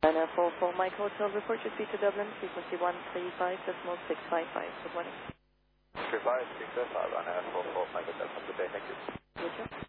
Ryanair 44 Mike Hotel, report your speed to Dublin, frequency 135.655. Good morning. 35, 655, Ryanair 44 Mike Hotel. Have a good day, thank you. Good job.